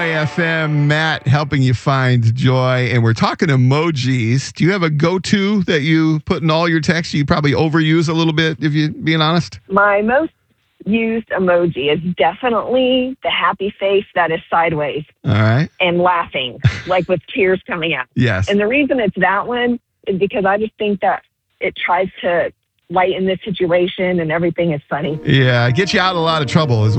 FM, Matt helping you find joy, and we're talking emojis. Do you have a go-to that you put in all your texts you probably overuse a little bit, if you're being honest? My most used emoji is definitely the happy face that is sideways. All right. And laughing, like with tears coming out. Yes. And the reason it's that one is because I just think that it tries to lighten the situation and everything is funny. Yeah, get you out of a lot of trouble is